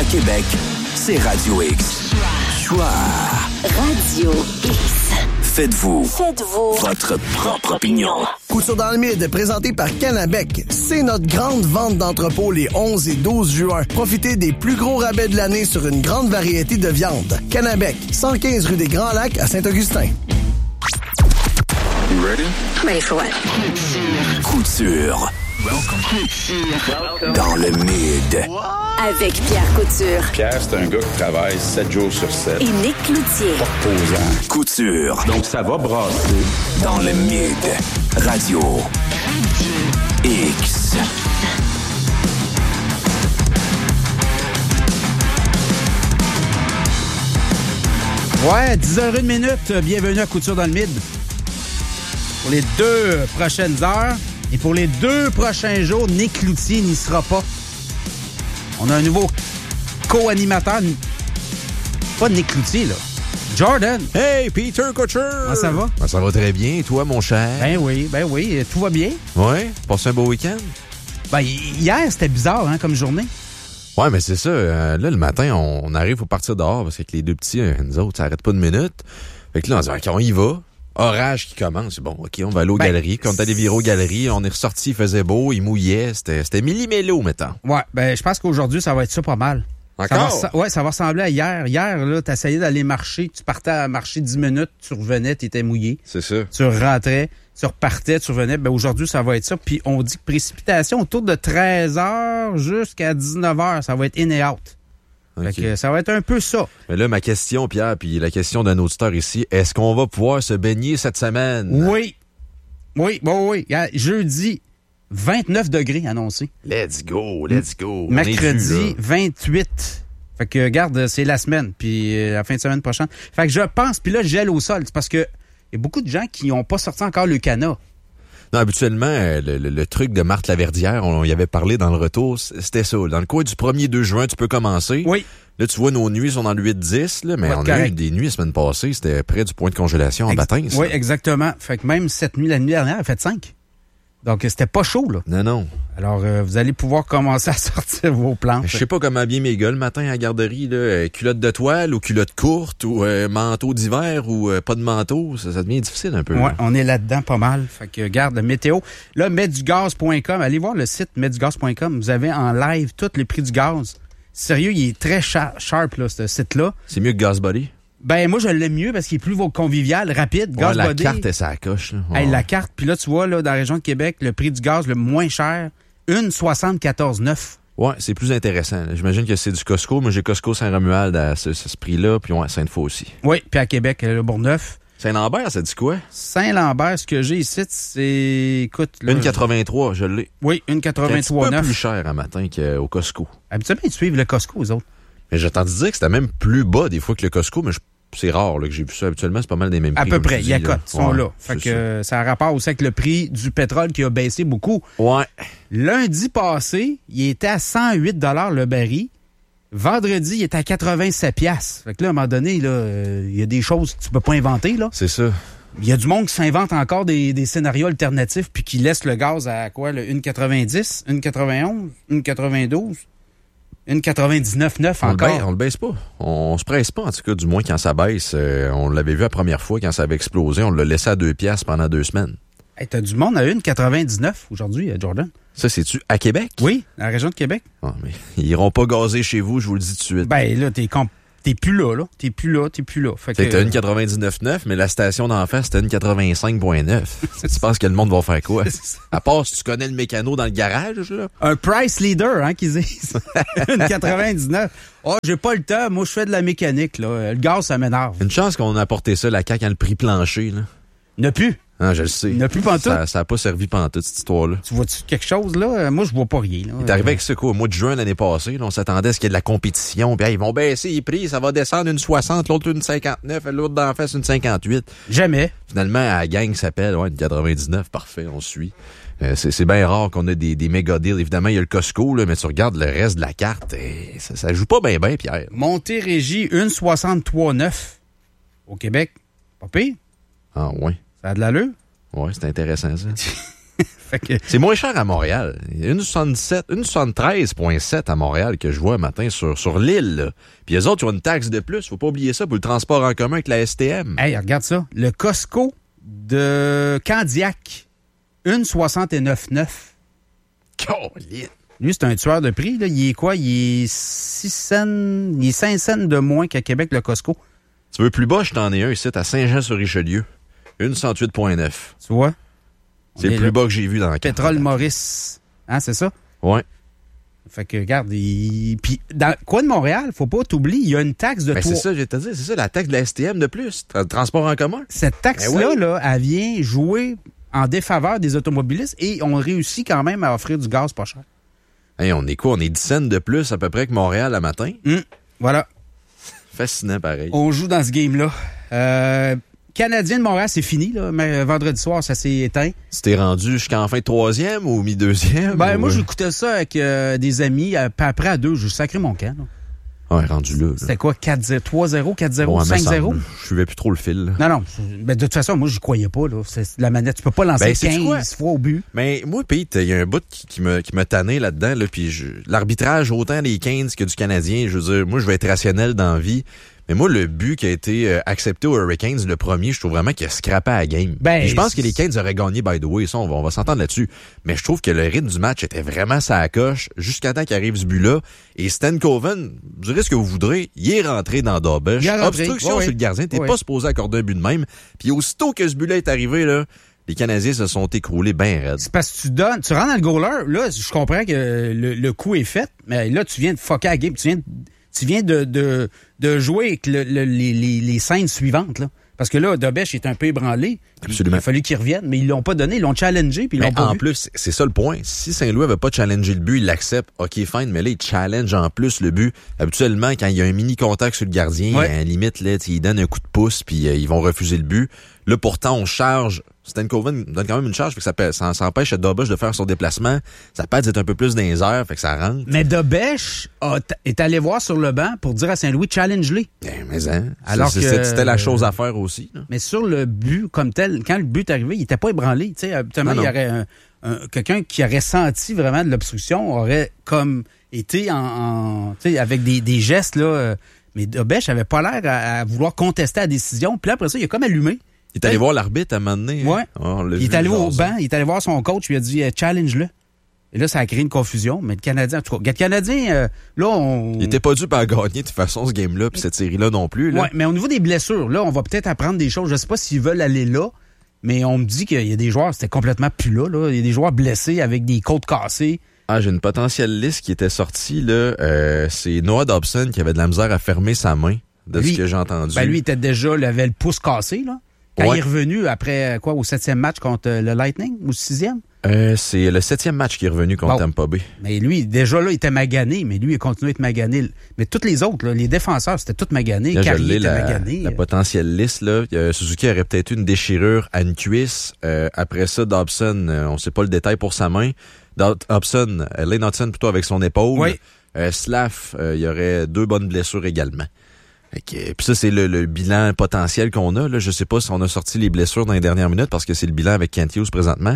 Québec, c'est Radio X. Choix. Radio X. Faites-vous votre propre opinion. Couture dans le Mid, présenté par Canabec. C'est notre grande vente d'entrepôt les 11 et 12 juin. Profitez des plus gros rabais de l'année sur une grande variété de viandes. Canabec, 115 rue des Grands Lacs à Saint-Augustin. You ready? Ready for what? Couture. Dans le Mid. Avec Pierre Couture. Pierre, c'est un gars qui travaille 7 jours sur 7. Et Nick Cloutier. Posant. Couture. Donc, ça va brasser. Dans le Mid. Radio X. Ouais, 10h01, bienvenue à Couture dans le Mid. Pour les 2 prochaines heures et pour les 2 prochains jours, Nick Cloutier n'y sera pas. On a un nouveau co-animateur. Pas Nick Cloutier, là. Jordan. Hey, Peter Couture! Comment ça va? Ben, ça va très bien. Et toi, mon cher? Ben oui, tout va bien. Ouais? Passé un beau week-end? Ben, hier, c'était bizarre, hein, comme journée. Ouais, mais c'est ça. Là, le matin, on arrive pour partir dehors parce que les 2 petits, nous autres, ça arrête pas de minute. Fait que là, on dit, OK, on y va. Orage qui commence. Bon, OK, on va aller aux galeries. Quand on est allé virer aux galeries, on est ressorti, il faisait beau, il mouillait. C'était millimélo, mettons. Ouais, ben, je pense qu'aujourd'hui, ça va être ça pas mal. Encore? Ça va ressembler à hier. Hier, là, t'essayais d'aller marcher, tu partais à marcher 10 minutes, tu revenais, t'étais mouillé. C'est ça. Tu rentrais, tu repartais, tu revenais. Ben, aujourd'hui, ça va être ça. Puis, on dit que précipitation autour de 13h jusqu'à 19h, ça va être in et out. Okay. Fait que ça va être un peu ça. Mais là, ma question, Pierre, puis la question d'un auditeur ici, est-ce qu'on va pouvoir se baigner cette semaine? Oui. Jeudi, 29 degrés annoncés. Let's go. Mercredi, 28. Fait que, regarde, c'est la semaine, puis la fin de semaine prochaine. Fait que je pense, puis là, je gèle au sol. C'est parce que il y a beaucoup de gens qui n'ont pas sorti encore le canot. Non, habituellement, le truc de Marthe Laverdière, on y avait parlé dans le retour, c'était ça. Dans le coin du 1er 2 juin, tu peux commencer. Oui. Là, tu vois, nos nuits sont dans le 8-10, là, mais on a eu des nuits la semaine passée, c'était près du point de congélation en baptême. Oui, exactement. Fait que même cette nuit, la nuit dernière, elle a fait 5. Donc, c'était pas chaud, là. Non. Alors, vous allez pouvoir commencer à sortir vos planches. Je sais pas comment habiller mes gars le matin à la garderie, là. Culotte de toile ou culotte courte ou manteau d'hiver ou pas de manteau. Ça devient difficile un peu. Ouais, là. on est là-dedans pas mal. Fait que, regarde, la météo. Là, metdugaz.com. Allez voir le site metdugaz.com. Vous avez en live tout le prix du gaz. Sérieux, il est très sharp, là, ce site-là. C'est mieux que GazBuddy? Ben, moi, je l'aime mieux parce qu'il est plus convivial, rapide. Ouais, la GazBuddy. carte, ça coche, là. Hey, la carte. Puis là, tu vois, là, dans la région de Québec, le prix du gaz le moins cher, 1,74,9. Ouais, c'est plus intéressant. Là. J'imagine que c'est du Costco. Moi, j'ai Costco Saint-Romuald à ce prix-là. Puis ouais, Sainte-Foy aussi. Oui, puis à Québec, le Bourgneuf. Saint-Lambert, ça dit quoi? Saint-Lambert, ce que j'ai ici, c'est... Écoute... 1,83, je l'ai. Oui, C'est un 1,83,9. peu plus cher un matin qu'au Costco. Habituellement, ils suivent le Costco, eux autres. Mais j'ai entendu dire que c'était même plus bas des fois que le Costco, mais c'est rare là, que j'ai vu ça. Habituellement, c'est pas mal des mêmes prix. À peu près, il y a cote, ils sont ouais, là. Fait que ça a rapport aussi avec le prix du pétrole qui a baissé beaucoup. Ouais. Lundi passé, il était à 108 $ le baril. Vendredi, il était à 87 $. Fait que là, à un moment donné, il y a des choses que tu peux pas inventer, là. C'est ça. Il y a du monde qui s'invente encore des scénarios alternatifs puis qui laisse le gaz à quoi, le 1,90, 1,91, 1,92, 1,99,9 encore. On le baisse pas. On se presse pas, en tout cas, du moins quand ça baisse. On l'avait vu la première fois quand ça avait explosé. On l'a laissé à 2 $ pendant 2 semaines. Hey, t'as du monde à 1,99 aujourd'hui, Jordan. Ça, c'est-tu à Québec? Oui, dans la région de Québec. Ah, mais ils iront pas gazer chez vous, je vous le dis tout de suite. Ben là, t'es plus là. T'es plus là. Fait que... T'as 1,99,9, mais la station d'en face, c'était 1,85,9. Tu penses que le monde va faire quoi? À part si tu connais le mécano dans le garage, là. Un price leader, hein, qu'ils disent. 1,99. Oh, j'ai pas le temps. Moi, je fais de la mécanique, là. Le gaz, ça m'énerve. Une chance qu'on a apporté ça, la CAQ, à le prix plancher, là. Il n'y en a plus. Ah, je le sais. Il n'y en a plus pantoute. Ça a pas servi pantoute, cette histoire-là. Tu vois-tu quelque chose, là? Moi, je vois pas rien, là. Il est arrivé avec ça, quoi, au mois de juin l'année passée, là, on s'attendait à ce qu'il y ait de la compétition, puis ils vont baisser les prix, ça va descendre une 60, l'autre une 59, l'autre d'en face une 58. Jamais. Finalement, la gang s'appelle, une 99, parfait, on suit. C'est bien rare qu'on ait des méga deals. Évidemment, il y a le Costco, là, mais tu regardes le reste de la carte, ça joue pas bien, Pierre. Montérégie, 1,63,9 au Québec. Pas pire. Ah, ouais. Ça a de l'allure. Ouais, c'est intéressant, ça. Fait que... C'est moins cher à Montréal. Il y a une 73,7 à Montréal que je vois un matin sur l'île. Là. Puis les autres, ils ont une taxe de plus. Faut pas oublier ça pour le transport en commun avec la STM. Hey, regarde ça. Le Costco de Candiac, une 69,9. Colin. Lui, c'est un tueur de prix. Là. Il est quoi? Il est 6 cents, il est 5 cents de moins qu'à Québec, le Costco. Tu veux plus bas, je t'en ai un ici, à Saint-Jean-sur-Richelieu. Une 108,9. Tu vois? C'est le plus bas que j'ai vu dans la carte. Pétrole Maurice. Hein, c'est ça? Ouais. Fait que, regarde, puis dans le coin de Montréal, faut pas t'oublier, il y a une taxe de Ben, toit. c'est ça, je vais te dire, c'est ça, la taxe de la STM de plus. Transport en commun. Cette taxe-là, Ben oui. là, elle vient jouer en défaveur des automobilistes et on réussit quand même à offrir du gaz pas cher. Hey, on est quoi? On est 10 cents de plus à peu près que Montréal le matin. Voilà. Fascinant, pareil. On joue dans ce game-là. Canadien de Montréal, c'est fini, là. Mais vendredi soir, ça s'est éteint. Tu t'es rendu jusqu'en fin de 3e ou mi-2e? Ben, ou... moi, j'écoutais ça avec des amis. Puis après, à 2, je sacré mon camp. Là. Ouais, rendu là. C'était quoi? 4-0, 3-0, 4-0, Ouais, 5-0? Je suivais plus trop le fil. Non, Là. non. Ben, de toute façon, moi, j'y croyais pas. Là. C'est la manette. Tu peux pas lancer 15 fois au but. Mais moi, Pete, il y a un bout qui m'a tanné là-dedans. Là, puis l'arbitrage, autant des Canes que du Canadien, je veux dire, moi, je vais être rationnel dans la vie. Mais moi, le but qui a été accepté aux Hurricanes, le premier, je trouve vraiment qu'il a scrappé à la game. Ben, et je pense que les Canes auraient gagné, by the way. Ça, on va s'entendre là-dessus. Mais je trouve que le rythme du match était vraiment sa coche jusqu'à temps qu'arrive ce but-là. Et Stan Coven, vous direz ce que vous voudrez, il est rentré dans Dobbush. Obstruction sur le gardien. T'es pas supposé accorder un but de même. Puis aussitôt que ce but-là est arrivé, là, les Canadiens se sont écroulés bien raides. C'est parce que tu rentres dans le goaler. Là, je comprends que le coup est fait. Mais là, tu viens de fucker la game. Tu viens de jouer avec les scènes suivantes, là. Parce que là, Dobbush est un peu ébranlé. Absolument. Il a fallu qu'il revienne, mais ils l'ont pas donné. Ils l'ont challengé, puis ils l'ont pas en vu. plus, c'est ça le point. Si Saint-Louis avait pas challengé le but, il l'accepte. OK, fine, mais là, il challenge en plus le but. Habituellement, quand il y a un mini-contact sur le gardien, à la limite, là, il donne un coup de pouce, puis ils vont refuser le but. Là, pourtant, on charge. Stan Coven donne quand même une charge, fait que ça empêche Dobbush de faire son déplacement. Ça peut être un peu plus dans les airs, fait que ça rentre. Mais Dobbush est allé voir sur le banc pour dire à Saint-Louis, challenge-les. Mais hein, Alors que c'était la chose à faire aussi. Là. Mais sur le but comme tel, quand le but est arrivé, il était pas ébranlé. Tu sais, habituellement, il y aurait quelqu'un qui aurait senti vraiment de l'obstruction, aurait comme été tu sais, avec des gestes, là. Mais Dobbush avait pas l'air à vouloir contester la décision. Puis là, après ça, il a comme allumé. Il est allé voir l'arbitre à un moment donné. Ouais. Il est allé au banc, il est allé voir son coach, il lui a dit challenge-le. Et là, ça a créé une confusion. Mais le Canadien, en tout cas, le Canadien, là, il était pas dû à gagner de toute façon ce game-là, puis cette série-là non plus. Là. Ouais, mais au niveau des blessures, là, on va peut-être apprendre des choses. Je sais pas s'ils veulent aller là, mais on me dit qu'il y a des joueurs, c'était complètement plus là. Il y a des joueurs blessés avec des côtes cassées. Ah, j'ai une potentielle liste qui était sortie, là. C'est Noah Dobson qui avait de la misère à fermer sa main, ce que j'ai entendu. Ben lui, il avait le pouce cassé, là. Quand il est revenu après, au 7e match contre le Lightning, ou 6e? C'est le 7e match qui est revenu contre Tampa Bay. Mais lui, déjà là, il était magané, mais lui, il a continué à être magané. Mais tous les autres, là, les défenseurs, c'était tous maganés. Carrier était magané. La potentielle liste, là, Suzuki aurait peut-être eu une déchirure à une cuisse. Après ça, Dobson, on sait pas le détail pour sa main. Lane Hudson plutôt avec son épaule. Oui. Slav, il y aurait 2 bonnes blessures également. Puis ça, c'est le bilan potentiel qu'on a. Là. Je sais pas si on a sorti les blessures dans les dernières minutes parce que c'est le bilan avec Kent Hughes présentement.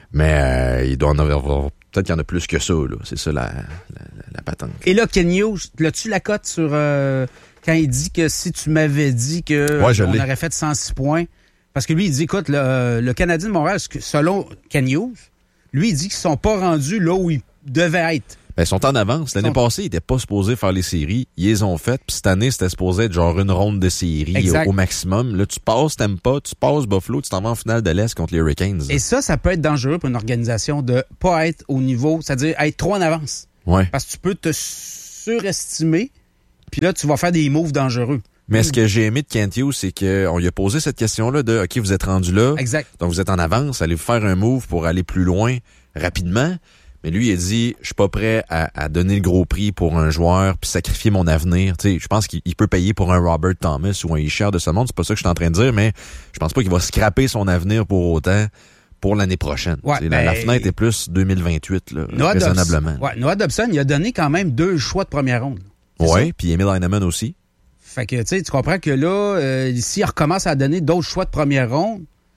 Mais il doit en avoir... Peut-être qu'il y en a plus que ça. Là. C'est ça la patente. Et là, Kent Hughes, l'as-tu la cote sur... quand il dit que si tu m'avais dit que on aurait fait 106 points... Parce que lui, il dit, écoute, le Canadien de Montréal, selon Kent Hughes, lui, il dit qu'ils sont pas rendus là où ils devaient être. Ben, ils sont en avance. L'année passée, ils n'étaient pas supposés faire les séries. Ils les ont faites. Puis cette année, c'était supposé être genre une ronde de séries au maximum. Là, tu t'aimes pas, tu passes Buffalo, tu t'en vas en finale de l'Est contre les Hurricanes. Et ça peut être dangereux pour une organisation de pas être au niveau, c'est-à-dire être trop en avance. Ouais. Parce que tu peux te surestimer, puis là, tu vas faire des moves dangereux. Mais ce que j'ai aimé de Kent Hughes, c'est qu'on lui a posé cette question-là de « OK, vous êtes rendu là. Exact. Donc, vous êtes en avance. Allez-vous faire un move pour aller plus loin rapidement? » Mais lui, il a dit, je suis pas prêt à donner le gros prix pour un joueur puis sacrifier mon avenir. Tu sais, je pense qu'il peut payer pour un Robert Thomas ou un Ishar de ce monde. C'est pas ça que je suis en train de dire, mais je pense pas qu'il va scraper son avenir pour autant pour l'année prochaine. Ouais, la fenêtre est plus 2028, là, raisonnablement. Noah Dobson, il a donné quand même 2 choix de première ronde. Oui, puis Emil Heinemann aussi. Fait que, tu sais, tu comprends que là, s'il recommence à donner d'autres choix de première ronde,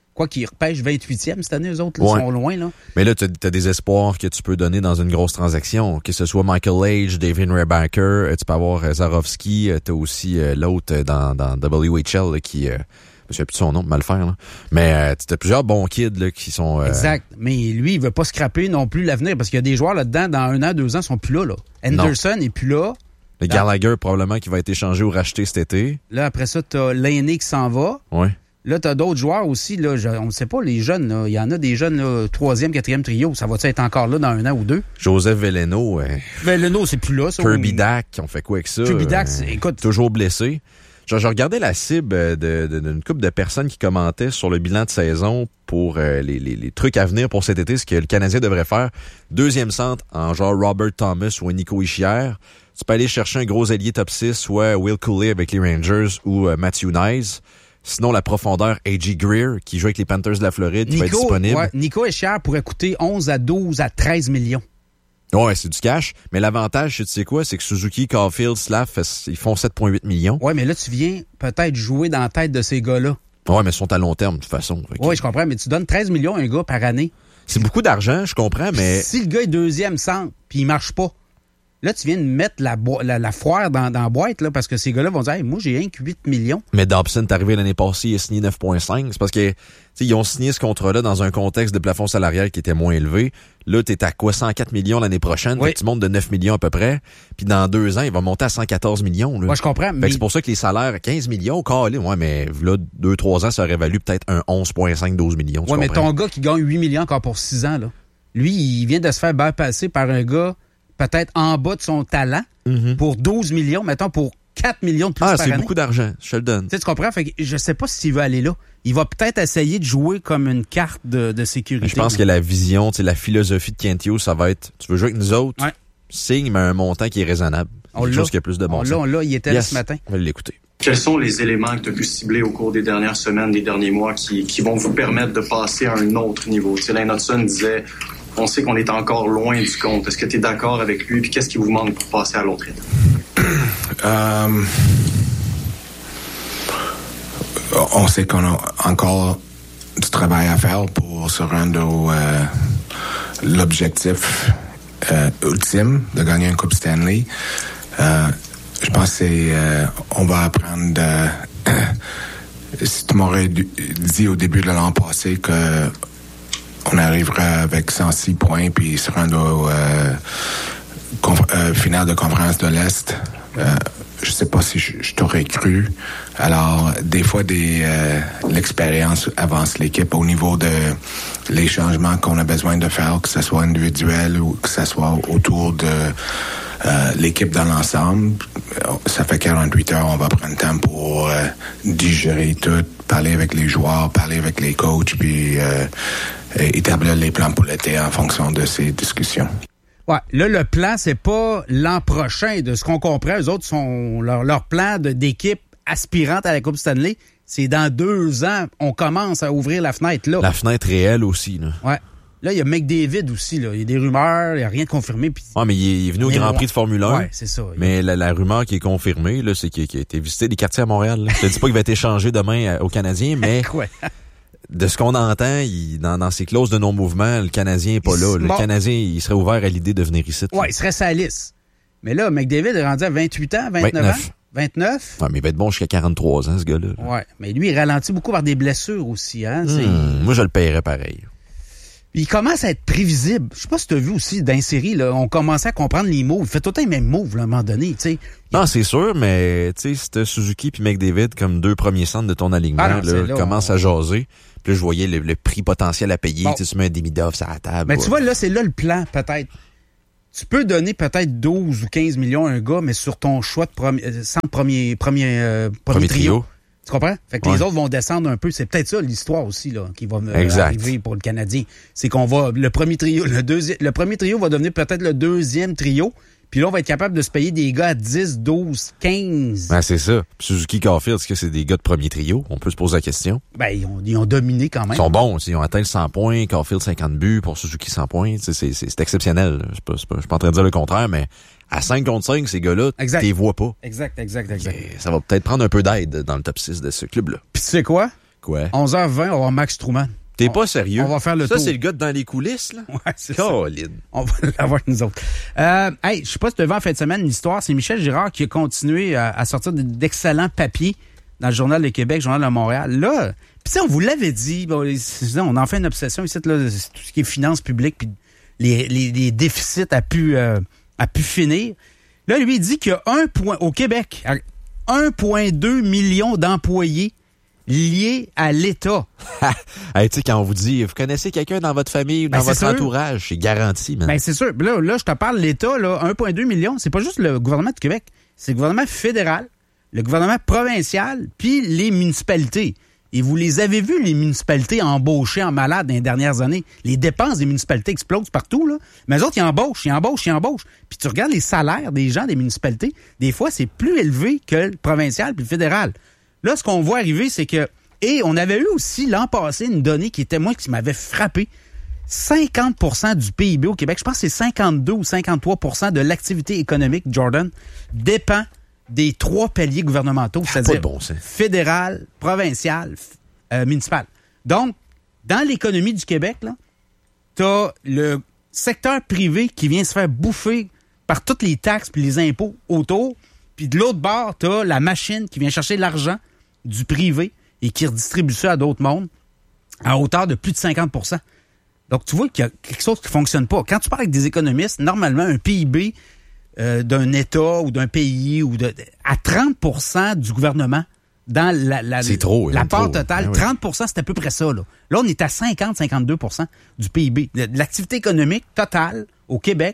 Quoi qu'ils repêchent 28e cette année, eux autres, là, ils sont loin. Là. Mais là, t'as des espoirs que tu peux donner dans une grosse transaction. Que ce soit Michael Age, David Rebacker, tu peux avoir Zarovski, t'as aussi l'autre dans WHL là, qui... je sais plus son nom, mal le faire, là. Mais t'as plusieurs bons kids là, qui sont... Exact. Mais lui, il veut pas scraper non plus l'avenir parce qu'il y a des joueurs là-dedans, dans 1 an, 2 ans, sont plus là. Anderson est plus là. Le Gallagher, probablement, qui va être échangé ou racheté cet été. Là, après ça, t'as Lainé qui s'en va. Oui. Là, t'as d'autres joueurs aussi. Là, on ne sait pas, les jeunes. Là, il y en a des jeunes, là, 3e, 4e trio. Ça va-tu être encore là dans 1 an ou 2? Joseph Veleno. Veleno, c'est plus là. Ça, Kirby Dack, on fait quoi avec ça? Kirby Dack, écoute... Toujours blessé. Je regardais la cible d'une couple de personnes qui commentaient sur le bilan de saison pour les trucs à venir pour cet été, ce que le Canadien devrait faire. 2e centre en genre Robert Thomas ou Nico Hischier. Tu peux aller chercher un gros ailier top 6, soit Will Cooley avec les Rangers ou Matthew Nyes. Sinon, la profondeur, A.J. Greer, qui joue avec les Panthers de la Floride, qui va être disponible. Ouais, Nico Hischier pourrait coûter 11 à 12 à 13 millions. Ouais, c'est du cash. Mais l'avantage, tu sais quoi, c'est que Suzuki, Caulfield, Slav, ils font 7,8 millions. Ouais, mais là, tu viens peut-être jouer dans la tête de ces gars-là. Ouais, mais ils sont à long terme, de toute façon. Ouais, je comprends, mais tu donnes 13 millions à un gars par année. C'est beaucoup d'argent, je comprends, mais... Si le gars est 2e centre, puis il marche pas, là, tu viens de mettre la foire dans la boîte, là, parce que ces gars-là vont dire hey, « moi, j'ai rien que 8 millions. » Mais Dobson est arrivé l'année passée, il a signé 9,5. C'est parce que ils ont signé ce contrat-là dans un contexte de plafond salarial qui était moins élevé. Là, t'es à quoi? 104 millions l'année prochaine. Oui. Fait que tu montes de 9 millions à peu près. Puis dans 2 ans, il va monter à 114 millions. Là. Ouais, je comprends. Fait que c'est pour ça que les salaires, 15 millions, calé. Ouais, mais là, 2-3 ans, ça aurait valu peut-être un 11,5, 12 millions. Ouais, mais ton gars qui gagne 8 millions encore pour 6 ans, là, lui, il vient de se faire bypasser par un gars peut-être en bas de son talent pour 12 millions, mettons, pour 4 millions de plus par année. Ah, c'est beaucoup d'argent, je te le donne. Tu comprends? Fait que je sais pas s'il veut aller là. Il va peut-être essayer de jouer comme une carte de sécurité. Je pense que la vision, la philosophie de Kent Hughes, ça va être, tu veux jouer avec nous autres, signe, mais un montant qui est raisonnable. Quelque chose qui a plus de bon sens. On l'a, il était là ce matin. On va l'écouter. Quels sont les éléments que tu as pu cibler au cours des dernières semaines, des derniers mois qui vont vous permettre de passer à un autre niveau? Lane Hutson disait, on sait qu'on est encore loin du compte. Est-ce que tu es d'accord avec lui? Puis qu'est-ce qui vous manque pour passer à l'autre étape? On sait qu'on a encore du travail à faire pour se rendre l'objectif ultime de gagner une Coupe Stanley. Je pense que on va apprendre si tu m'aurais dit au début de l'an passé que on arriverait avec 106 points puis se rendre au finale de conférence de l'Est, je sais pas si je t'aurais cru. Alors, des fois, l'expérience avance l'équipe au niveau de les changements qu'on a besoin de faire, que ce soit individuel ou que ce soit autour de l'équipe dans l'ensemble. Ça fait 48 heures, on va prendre le temps pour digérer tout, parler avec les joueurs, parler avec les coachs, puis établir les plans pour l'été en fonction de ces discussions. Ouais, là, le plan, c'est pas l'an prochain. De ce qu'on comprend, eux autres, leur plan d'équipe aspirante à la Coupe Stanley, c'est dans 2 ans, on commence à ouvrir la fenêtre là. La fenêtre réelle aussi, là. Ouais. Là, il y a McDavid aussi, là. Il y a des rumeurs, il n'y a rien de confirmé. Puis... Ouais, mais il est venu au Grand Prix de Formule 1. Ouais, c'est ça. Mais la rumeur qui est confirmée, là, c'est qu'il a été visité des quartiers à Montréal. Là. Je te dis pas qu'il va être échangé demain aux Canadiens, mais... Ouais. De ce qu'on entend, dans ses clauses de non-mouvement, le Canadien n'est pas là. Le Canadien, il serait ouvert à l'idée de venir ici. Ouais, il serait sa liste. Mais là, McDavid est rendu à 28 ans, 29 ans. 29? Ouais, mais il va être bon jusqu'à 43 ans, ce gars-là. Ouais, mais lui, il ralentit beaucoup par des blessures aussi. Hein? Moi, je le paierais pareil. Il commence à être prévisible. Je sais pas si tu as vu aussi dans une série, là, on commençait à comprendre les moves. Il fait tout le temps les mêmes moves là, à un moment donné. T'sais. Non, c'est sûr, mais c'était Suzuki puis McDavid comme 2 premiers centres de ton alignement. Là, commence à jaser. Puis là, je voyais le prix potentiel à payer. Bon. Tu mets un Demidov sur la table. Mais tu vois, là, c'est là le plan, peut-être. Tu peux donner peut-être 12 ou 15 millions à un gars, mais sur ton choix de premier trio. Tu comprends? Fait que les autres vont descendre un peu. C'est peut-être ça l'histoire aussi là qui va arriver pour le Canadien. C'est qu'on va le premier trio, le premier trio va devenir peut-être le 2e trio. Puis là, on va être capable de se payer des gars à 10, 12, 15. Ben, c'est ça. Suzuki, Caulfield, est-ce que c'est des gars de premier trio? On peut se poser la question. Ben, ils ont dominé quand même. Ils sont bons. Ils ont atteint le 100 points. Caulfield, 50 buts. Pour Suzuki, 100 points. C'est exceptionnel. Je suis pas en train de dire le contraire, mais à 5 contre 5, ces gars-là, tu les vois pas. Exact. Et ça va peut-être prendre un peu d'aide dans le top 6 de ce club-là. Puis tu sais quoi? Quoi? 11h20, on va avoir Max Truman. T'es pas sérieux? On va faire le ça, tour. C'est le gars de dans les coulisses, là? Ouais, c'est Colin. ça. On va l'avoir nous autres. Hey, je sais pas si tu as vu en fin de semaine une histoire. C'est Michel Girard qui a continué à sortir d'excellents papiers dans le Journal de Québec, le Journal de Montréal. Là, puis on vous l'avait dit, bon, on en fait une obsession ici, là, tout ce qui est finances publiques, puis les déficits a pu finir. Là, lui, il dit qu'il y a au Québec, 1,2 million d'employés liés à l'État. Hey, tu sais, quand on vous dit, vous connaissez quelqu'un dans votre famille ou dans votre entourage, c'est garanti, man. Ben, c'est sûr. Là, je te parle de l'État, là, 1,2 million, c'est pas juste le gouvernement du Québec, c'est le gouvernement fédéral, le gouvernement provincial, puis les municipalités. Et vous les avez vus, les municipalités embauchées en malade dans les dernières années. Les dépenses des municipalités explosent partout, là. Mais eux autres, ils embauchent. Puis tu regardes les salaires des gens des municipalités, des fois, c'est plus élevé que le provincial puis le fédéral. Là, ce qu'on voit arriver, c'est que... Et on avait eu aussi, l'an passé, une donnée qui m'avait frappé. 50% du PIB au Québec, je pense que c'est 52 ou 53% de l'activité économique, Jordan, dépend des 3 paliers gouvernementaux, c'est-à-dire fédéral, provincial, municipal. Donc, dans l'économie du Québec, là, t'as le secteur privé qui vient se faire bouffer par toutes les taxes puis les impôts autour, puis de l'autre bord, t'as la machine qui vient chercher l'argent du privé et qui redistribue ça à d'autres mondes à hauteur de plus de 50%. Donc, tu vois qu'il y a quelque chose qui ne fonctionne pas. Quand tu parles avec des économistes, normalement, un PIB d'un État ou d'un pays à 30% du gouvernement dans la part totale, 30%, c'est à peu près ça. Là, on est à 50-52% du PIB. De l'activité économique totale au Québec,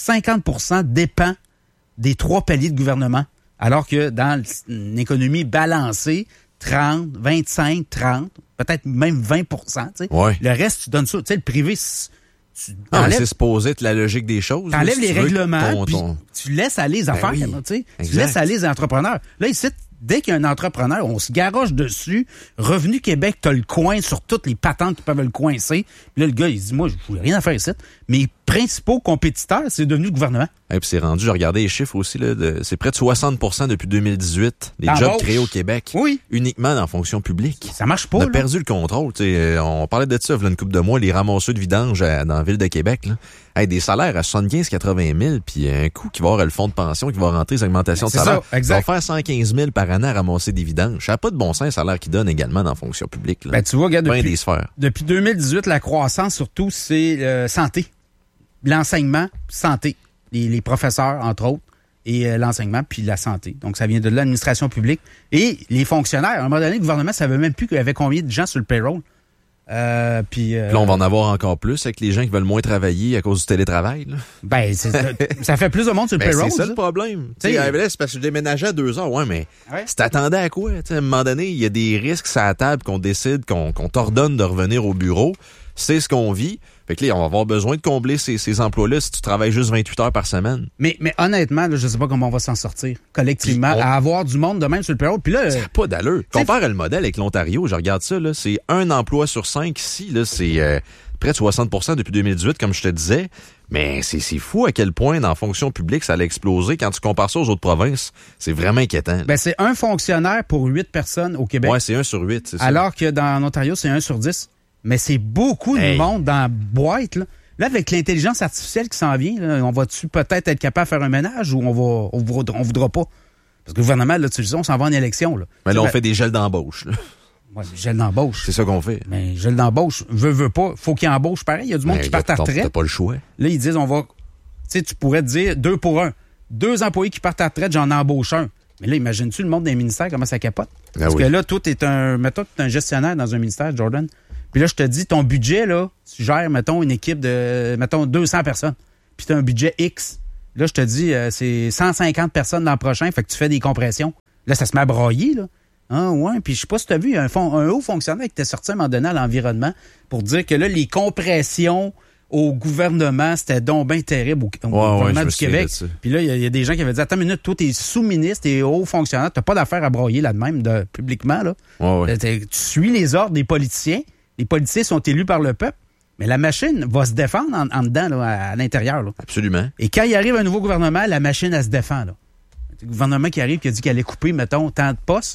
50% dépend des 3 paliers de gouvernement. Alors que dans une économie balancée, 30, 25, 30, peut-être même 20%. Ouais. Le reste, tu donnes ça. Tu sais, le privé, c'est supposé être la logique des choses. T'enlèves les règlements, puis tu laisses aller les affaires. Oui, tu laisses aller les entrepreneurs. Là, ici, dès qu'il y a un entrepreneur, on se garoche dessus. Revenu Québec, t'as le coin sur toutes les patentes qui peuvent le coincer. Puis là, le gars, il se dit, moi, je voulais rien à faire ici. Mes principaux compétiteurs, c'est devenu le gouvernement. Et puis c'est rendu, je regardais les chiffres aussi, là, c'est près de 60% depuis 2018, les jobs créés au Québec. Oui. Uniquement dans la fonction publique. Ça marche pas. On a perdu le contrôle. On parlait de ça, il y a une couple de mois, les ramasseurs de vidange dans la ville de Québec. Là. Hey, des salaires à 75-80 000, puis un coup qui va avoir le fonds de pension qui va rentrer, les augmentations de salaire. Ça, exact. Ça va faire 115 000 par année à ramasser des vidanges. Ça n'a pas de bon sens, le salaire qu'ils donnent également dans la fonction publique. Là. Ben, tu vois, regarde, depuis 2018, la croissance, surtout, c'est santé. L'enseignement, santé. Les professeurs, entre autres, et l'enseignement, puis la santé. Donc, ça vient de l'administration publique. Et les fonctionnaires, à un moment donné, le gouvernement ne savait même plus qu'il y avait combien de gens sur le payroll. Puis là, on va en avoir encore plus avec les gens qui veulent moins travailler à cause du télétravail. Là. Ben, ça fait plus de monde sur le payroll. C'est ça le problème. C'est parce que je déménageais à 2 heures. Ouais, mais tu t'attendais à quoi? T'sais, à un moment donné, il y a des risques à la table qu'on décide, qu'on t'ordonne de revenir au bureau. C'est ce qu'on vit. Fait que là, on va avoir besoin de combler ces emplois-là si tu travailles juste 28 heures par semaine. Mais honnêtement, là, je sais pas comment on va s'en sortir collectivement à avoir du monde de même sur le payroll. Puis là, ça n'a pas d'allure. Compare le modèle avec l'Ontario, je regarde ça, là, c'est 1 emploi sur 5 ici, là, c'est près de 60% depuis 2018, comme je te disais. Mais c'est fou à quel point, dans la fonction publique, ça allait exploser. Quand tu compares ça aux autres provinces, c'est vraiment inquiétant. Là. Ben, c'est 1 fonctionnaire pour 8 personnes au Québec. Ouais, c'est 1 sur 8, c'est ça. Alors que dans l'Ontario, c'est 1 sur 10. Mais c'est beaucoup de monde dans la boîte. Là, avec l'intelligence artificielle qui s'en vient, là, on va-tu peut-être être capable de faire un ménage ou on voudra pas? Parce que le gouvernement, là, tu sais, on s'en va en élection. Là. Mais là, on fait des gels d'embauche. Ouais, des gels d'embauche. C'est ça qu'on fait. Mais gels d'embauche, veut pas. Faut qu'il embauche pareil. Il y a du monde qui part à retraite. T'as pas le choix. Là, ils disent, on va... Tu sais, tu pourrais te dire 2 pour 1. 2 employés qui partent à retraite, j'en embauche 1. Mais là, imagines-tu le monde des ministères, comment ça capote? Parce que là, toi, mettons que t'es un gestionnaire dans un ministère, Jordan. Puis là, je te dis, ton budget, là, tu gères, mettons, une équipe de, 200 personnes. Puis tu as un budget X. Là, je te dis, c'est 150 personnes l'an prochain, fait que tu fais des compressions. Là, ça se met à brailler, là. Ah, ouais. Puis je sais pas si tu as vu, un haut fonctionnaire qui était sorti à un moment donné à l'environnement pour dire que là, les compressions au gouvernement, c'était donc bien terrible au gouvernement du Québec. Puis là, il y a des gens qui avaient dit, attends une minute, toi, t'es sous-ministre, t'es haut fonctionnaire, t'as pas d'affaire à broyer là de même, publiquement, là. Tu suis les ordres des politiciens. Les politiciens sont élus par le peuple, mais la machine va se défendre en dedans, là, à l'intérieur. Là. Absolument. Et quand il arrive un nouveau gouvernement, la machine, elle se défend. Là. Le gouvernement qui arrive, qui a dit qu'elle allait couper, mettons, tant de postes,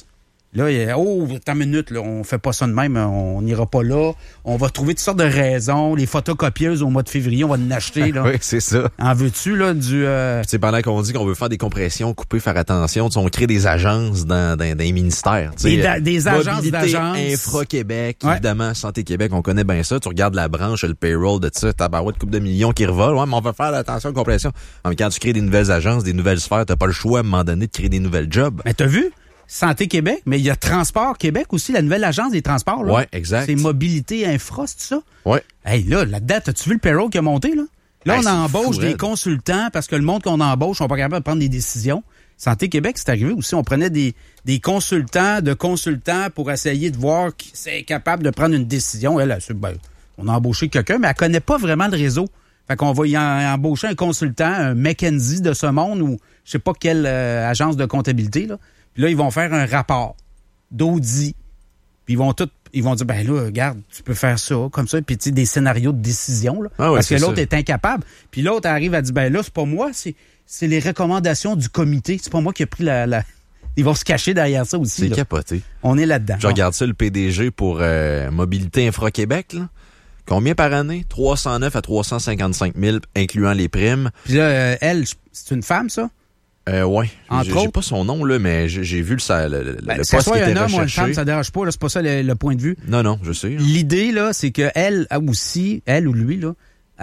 Là, attends une minute, là, on fait pas ça de même, on n'ira pas là. On va trouver toutes sortes de raisons. Les photocopieuses au mois de février, on va en acheter. Là. Oui, c'est ça. En veux-tu, là, du... Pendant qu'on dit qu'on veut faire des compressions, couper, faire attention, on crée des agences dans des ministères. Des agences d'agence. Infra-Québec, évidemment, Santé Québec, on connaît bien ça. Tu regardes la branche, le payroll de ça, tabarouette, couple de millions qui revolent. Ouais, mais on va faire attention aux compressions. Mais quand tu crées des nouvelles agences, des nouvelles sphères, t'as pas le choix, à un moment donné, de créer des nouvelles jobs. Mais t'as vu? Santé Québec, mais il y a Transport Québec aussi, la nouvelle agence des transports. Là. Oui, exact. C'est Mobilité Infra, c'est ça? Oui. Hey, là-dedans, as-tu vu le payroll qui a monté, là? Là, on embauche des consultants parce que le monde qu'on embauche sont pas capables de prendre des décisions. Santé Québec, c'est arrivé aussi. On prenait des consultants pour essayer de voir qui c'est capable de prendre une décision. Elle, on a embauché quelqu'un, mais elle connaît pas vraiment le réseau. Fait qu'on va y embaucher un consultant, un McKinsey de ce monde ou je sais pas quelle agence de comptabilité, là. Puis là, ils vont faire un rapport d'audit. Puis ils vont dire, ben là, regarde, tu peux faire ça, comme ça. Puis tu sais, des scénarios de décision, là. Ah ouais, parce que l'autre ça. est incapable. Puis l'autre arrive à dire, ben là, c'est pas moi, c'est les recommandations du comité. C'est pas moi qui ai pris la... Ils vont se cacher derrière ça aussi. C'est là. capoté. On est là-dedans. Je regarde ça, le PDG pour Mobilité Infra-Québec, là. Combien par année? 309 à 355 000, incluant les primes. Puis là, elle, c'est une femme, ça? Oui. Entre J'ai pas son nom, là, mais j'ai vu le poste soit qui était un homme ou une recherché. femme, ça dérange pas, là, c'est pas ça le point de vue. Non, je sais. L'idée, là, c'est que elle aussi, elle ou lui, là,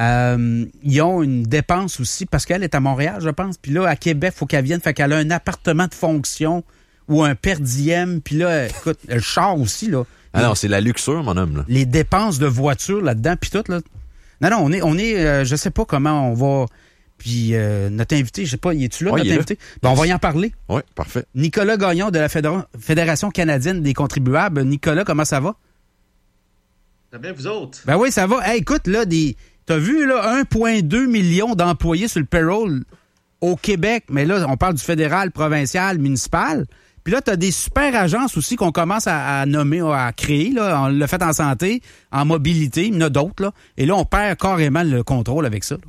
ils ont une dépense aussi, parce qu'elle est à Montréal, je pense. Puis là, à Québec, il faut qu'elle vienne. Fait qu'elle a un appartement de fonction ou un per diem. Puis là, écoute, le char aussi, là. Ah non, c'est la luxure, mon homme, là. Les dépenses de voiture là-dedans, puis tout, là. Non, on est je sais pas comment on va... Puis notre invité, je sais pas, es-tu là, notre invité? Ben, on va y en parler. Oui, parfait. Nicolas Gagnon de la Fédération canadienne des contribuables. Nicolas, comment ça va? Ça va bien, vous autres? Ben oui, ça va. Hey, écoute, là, t'as vu, là, 1,2 million d'employés sur le payroll au Québec. Mais là, on parle du fédéral, provincial, municipal. Puis là, t'as des super agences aussi qu'on commence à nommer, à créer. Là. On l'a fait en santé, en mobilité, il y en a d'autres. Là. Et là, on perd carrément le contrôle avec ça. Là.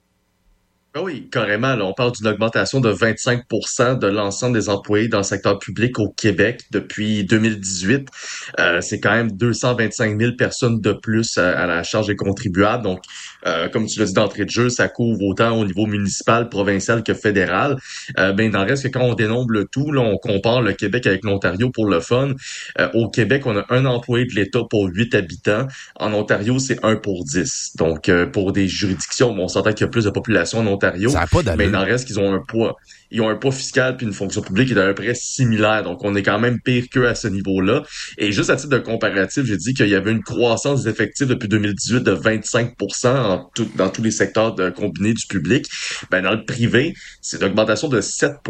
Ah oui, carrément. Là, on parle d'une augmentation de 25% de l'ensemble des employés dans le secteur public au Québec depuis 2018. C'est quand même 225 000 personnes de plus à la charge des contribuables. Donc, comme tu l'as dit d'entrée de jeu, ça couvre autant au niveau municipal, provincial que fédéral. Il n'en reste que quand on dénombre le tout, là, on compare le Québec avec l'Ontario pour le fun. Au Québec, on a un employé de l'État pour 8 habitants. En Ontario, c'est 1 pour 10. Donc, pour des juridictions, on s'entend qu'il y a plus de population en Ontario. Ça a pas d'allure. Mais il en reste qu'ils ont un poids. Ils ont un poids fiscal puis une fonction publique qui est à peu près similaire. Donc, on est quand même pire qu'eux à ce niveau-là. Et juste à titre de comparatif, j'ai dit qu'il y avait une croissance des effectifs depuis 2018 de 25% dans tous les secteurs combinés du public. Ben, dans le privé, c'est une augmentation de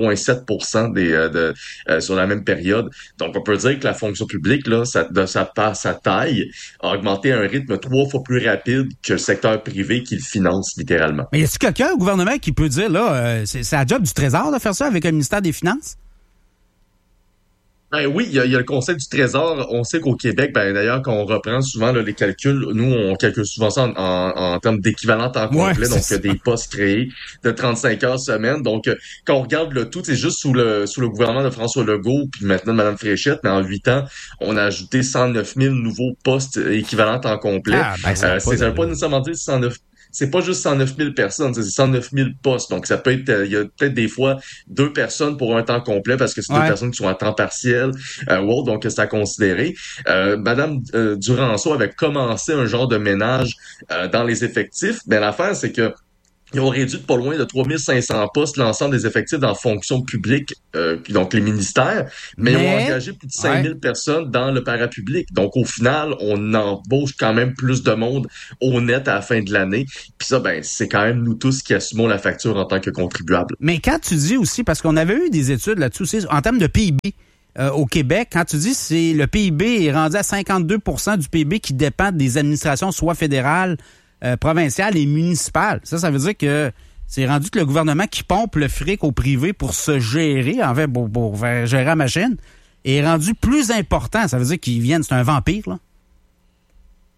7,7% sur la même période. Donc, on peut dire que la fonction publique, là, par sa taille, a augmenté à un rythme 3 fois plus rapide que le secteur privé qui le finance littéralement. Mais y a-t-il quelqu'un au gouvernement qui peut dire, là, c'est la job du Trésor de faire ça avec le ministère des Finances? Ben oui, il y a le Conseil du Trésor. On sait qu'au Québec, ben d'ailleurs, quand on reprend souvent là, les calculs, nous, on calcule souvent ça en termes d'équivalent temps complet, donc des postes créés de 35 heures semaine. Donc, quand on regarde le tout, c'est juste sous le gouvernement de François Legault, puis maintenant de Mme Fréchette, mais en 8 ans, on a ajouté 109 000 nouveaux postes équivalent temps complet. Ça veut pas nécessairement dire 109. C'est pas juste 109 000 personnes, c'est 109 000 postes. Donc, ça peut être, il y a peut-être des fois 2 personnes pour un temps complet parce que c'est 2 personnes qui sont à temps partiel ou autre, donc c'est à considérer. Madame Duranceau avait commencé un genre de ménage dans les effectifs. Mais l'affaire, c'est que ils ont réduit de pas loin de 3500 postes l'ensemble des effectifs dans la fonction publique, donc les ministères, mais ils ont engagé plus de 5000 personnes dans le parapublic. Donc, au final, on embauche quand même plus de monde au net à la fin de l'année. Puis ça, ben, c'est quand même nous tous qui assumons la facture en tant que contribuables. Mais quand tu dis aussi, parce qu'on avait eu des études là-dessus aussi, en termes de PIB, au Québec, quand tu dis c'est le PIB est rendu à 52% du PIB qui dépend des administrations soit fédérales, provinciales et municipales. Ça veut dire que c'est rendu que le gouvernement qui pompe le fric au privé pour se gérer, en fait, pour gérer la machine, est rendu plus important. Ça veut dire qu'ils viennent, c'est un vampire, là.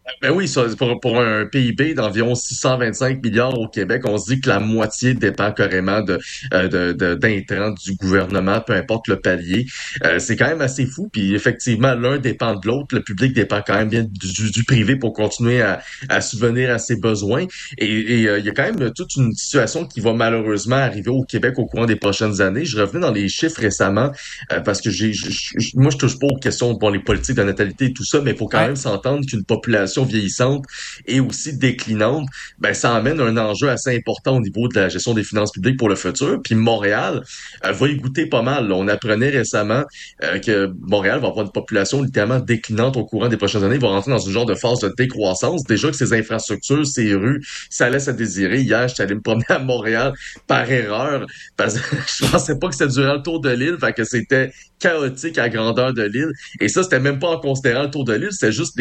Ben oui, ça, pour un PIB d'environ 625 milliards au Québec, on se dit que la moitié dépend carrément d'intrants du gouvernement, peu importe le palier. C'est quand même assez fou. Puis effectivement, l'un dépend de l'autre. Le public dépend quand même bien du privé pour continuer à subvenir à ses besoins. Et il y a quand même toute une situation qui va malheureusement arriver au Québec au courant des prochaines années. Je revenais dans les chiffres récemment parce que moi, je touche pas aux questions les politiques de natalité et tout ça, mais il faut quand même s'entendre qu'une population vieillissante et aussi déclinante, ben ça amène un enjeu assez important au niveau de la gestion des finances publiques pour le futur. Puis Montréal va y goûter pas mal. Là. On apprenait récemment que Montréal va avoir une population littéralement déclinante au courant des prochaines années. Il va rentrer dans une genre de phase de décroissance. Déjà que ses infrastructures, ses rues, ça laisse à désirer. Hier, j'étais allé me promener à Montréal par erreur parce que je pensais pas que c'était durant le tour de l'île, fait que c'était chaotique à grandeur de l'île. Et ça, c'était même pas en considérant le tour de l'île, c'était juste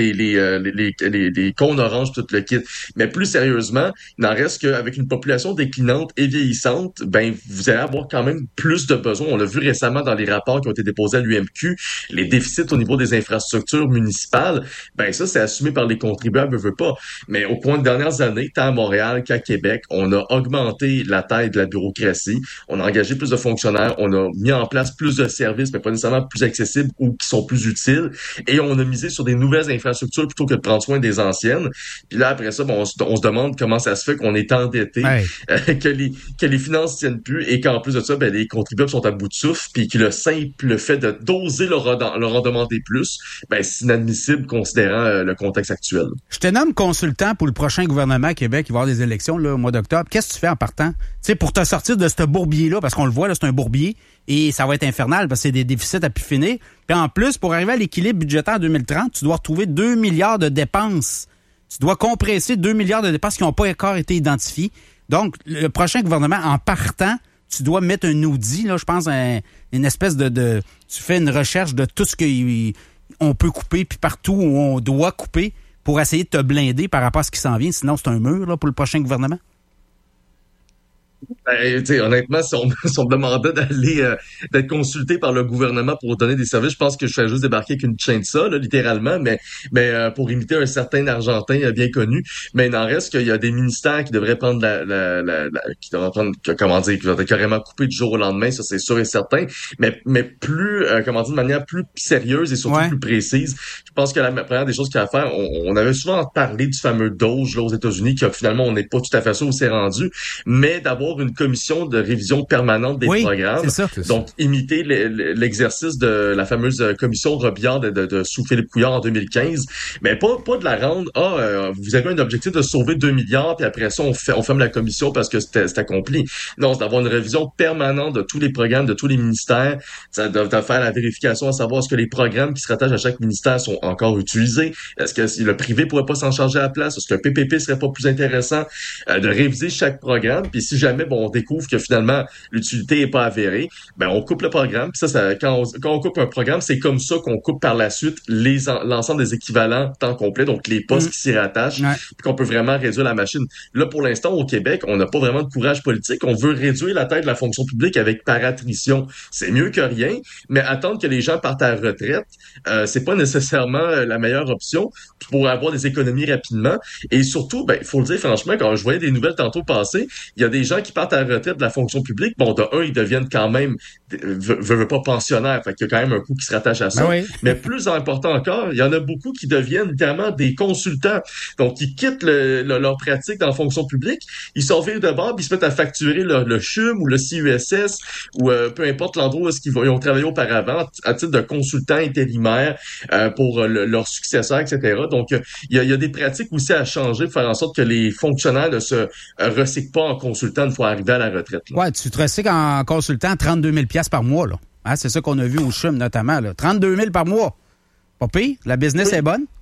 les cônes oranges, tout le kit. Mais plus sérieusement, il n'en reste qu'avec une population déclinante et vieillissante, ben vous allez avoir quand même plus de besoins. On l'a vu récemment dans les rapports qui ont été déposés à l'UMQ, les déficits au niveau des infrastructures municipales, ben ça, c'est assumé par les contribuables, veut pas. Mais au cours des dernières années, tant à Montréal qu'à Québec, on a augmenté la taille de la bureaucratie, on a engagé plus de fonctionnaires, on a mis en place plus de services, mais pas nécessairement plus accessibles ou qui sont plus utiles, et on a misé sur des nouvelles infrastructures plutôt que de prendre soin des anciennes. Puis là, après ça, on se demande comment ça se fait qu'on est endetté, que les finances tiennent plus, et qu'en plus de ça, ben les contribuables sont à bout de souffle, puis que le simple fait d'oser leur en demander plus, ben c'est inadmissible considérant le contexte actuel. Je te nomme consultant pour le prochain gouvernement à Québec. Il va y avoir des élections là, au mois d'octobre. Qu'est-ce que tu fais en partant? Tu sais, pour te sortir de ce bourbier-là, parce qu'on le voit, là, c'est un bourbier, et ça va être infernal parce que c'est des déficits à pu finir. Puis en plus, pour arriver à l'équilibre budgétaire en 2030, tu dois retrouver 2 milliards de dépenses. Tu dois compresser 2 milliards de dépenses qui n'ont pas encore été identifiées. Donc, le prochain gouvernement, en partant, tu dois mettre un audit, là, je pense, une espèce de tu fais une recherche de tout ce qu'on peut couper, puis partout où on doit couper pour essayer de te blinder par rapport à ce qui s'en vient. Sinon, c'est un mur là, pour le prochain gouvernement. Ben, honnêtement, si on me demandait d'être consulté par le gouvernement pour donner des services, je pense que je fais juste débarquer avec une chaîne de ça, là, littéralement, mais pour imiter un certain Argentin bien connu. Mais il en reste qu'il y a des ministères qui devraient prendre qui devraient prendre, comment dire, qui devraient carrément couper du jour au lendemain, ça c'est sûr et certain. Mais plus, comment dire, de manière plus sérieuse et surtout plus précise. Je pense que la première des choses qu'il y a à faire, on avait souvent parlé du fameux DOGE là, aux États-Unis, qui finalement on n'est pas tout à fait sûr où c'est rendu, mais d'avoir une commission de révision permanente des programmes. C'est ça. Donc, imiter l'exercice de la fameuse commission Robillard de sous Philippe Couillard en 2015. Mais pas de la rendre, vous avez un objectif de sauver 2 milliards, puis après ça, on ferme la commission parce que c'est accompli. Non, c'est d'avoir une révision permanente de tous les programmes, de tous les ministères. Ça doit faire la vérification à savoir est-ce que les programmes qui se rattachent à chaque ministère sont encore utilisés. Est-ce que le privé pourrait pas s'en charger à la place? Est-ce que le PPP serait pas plus intéressant de réviser chaque programme? Puis si jamais on découvre que finalement l'utilité est pas avérée, ben on coupe le programme. Puis ça quand on coupe un programme, c'est comme ça qu'on coupe par la suite l'ensemble des équivalents temps complet, donc les postes qui s'y rattachent, puis qu'on peut vraiment réduire la machine. Là, pour l'instant, au Québec, on n'a pas vraiment de courage politique. On veut réduire la taille de la fonction publique avec par attrition. C'est mieux que rien, mais attendre que les gens partent à la retraite, c'est pas nécessairement la meilleure option pour avoir des économies rapidement. Et surtout, ben, il faut le dire franchement, quand je voyais des nouvelles tantôt passer, il y a des gens qui partent à la retraite de la fonction publique. Bon, de un, ils deviennent quand même, veulent pas pensionnaires, fait qu'il y a quand même un coût qui se rattache à ça. Ben oui. Mais plus important encore, il y en a beaucoup qui deviennent notamment des consultants. Donc, ils quittent leur pratique dans la fonction publique, ils s'en virent de bord, puis ils se mettent à facturer le CHUM ou le CUSS ou peu importe l'endroit où ils ont travaillé auparavant à titre de consultants intérimaires pour leurs successeurs, etc. Donc, il y a des pratiques aussi à changer pour faire en sorte que les fonctionnaires ne se recyclent pas en consultant une fois arrivés à la retraite. Là. Ouais, tu te recycles en consultant 32 000 $ par mois, là. Hein, c'est ça qu'on a vu au CHUM, notamment, là. 32 000 par mois. Pas pire. La business est bonne.